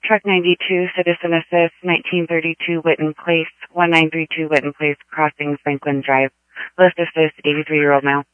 Truck 92, Citizen Assist, 1932 Witten Place, 1932 Witten Place, Crossing Franklin Drive. List assist, 83-year-old male.